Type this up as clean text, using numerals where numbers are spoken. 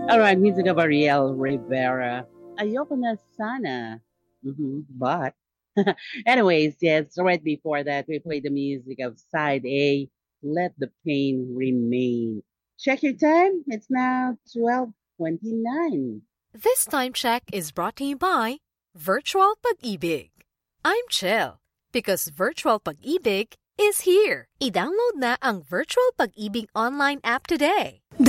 All right, music of Ariel Rivera. Ayoko na sana. But, anyways, yes, right before that, we played the music of side A, Let the Pain Remain. Check your time. It's now 12:29. This time check is brought to you by Virtual Pag-ibig. I'm chill because Virtual Pag-ibig is here. I-download na ang Virtual Pag-ibig online app today.